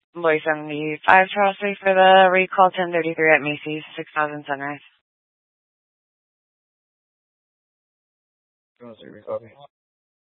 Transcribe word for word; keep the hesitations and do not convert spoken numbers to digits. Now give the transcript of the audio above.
Boy seventy-five, Charles Street for the recall ten thirty-three at Macy's, six thousand Sunrise.